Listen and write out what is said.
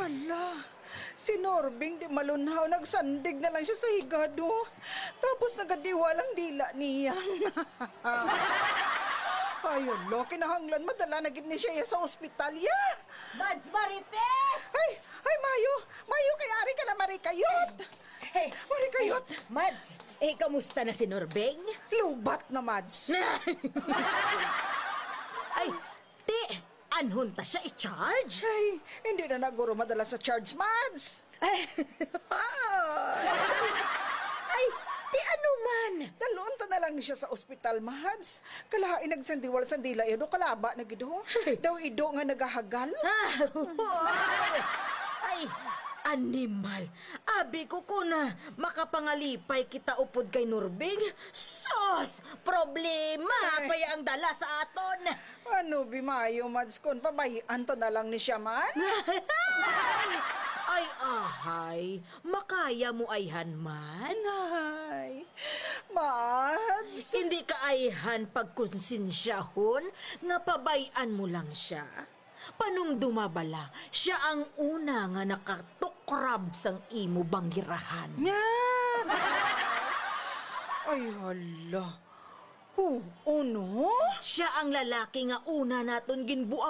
Hala, si Norbing di malunhaw, nagsandig na lang siya sa higado. Tapos nagadiwalang dila niya. Ayun, lo, kinahanglan madala na gid ni siya sa ospital, ya. Mads Marites! Ay, Mayo, kay ari ka na marikayot. Hey, Marikayot, Mads, kamusta na si Norbeng? lubat na, Mads. Ay, ti, anhon ta siya i-charge? Ay, hindi na naguro madala sa charge, Mads. Ay, ti ano man? Daloon ta na lang siya sa ospital, Mads. Kalahain nagsandiwal sandila ido, kalaba na gido. Daw ido nga nagahagal. Ay, animal. Abi ko na makapangalipay kita upod kay Norbeng. Sos! Problema! Ay. Paya ang dala sa aton. Ano, Bimayo, Mads, kung pabayaan ta na lang ni siya, man? Ay, ahay. Makaya mo ayhan man? Ay, Mads. Hindi ka ayhan pagkonsensyahon nga pabayan mo lang siya. Panong dumabala, siya ang una nga nakatukrab sang imo banggirahan. Nga! Ay, hala. Ano? Siya ang lalaki nga una naton ginbuang